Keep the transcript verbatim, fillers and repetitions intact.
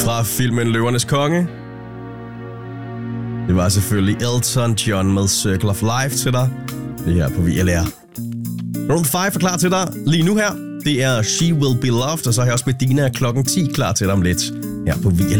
fra filmen Løvernes Konge. Det var selvfølgelig Elton John med Circle of Life til dig. Det her på V L R. Round fem er klar til dig lige nu her. Det er She Will Be Loved, og så har jeg også Medina klokken ti klar til dig om lidt her på V L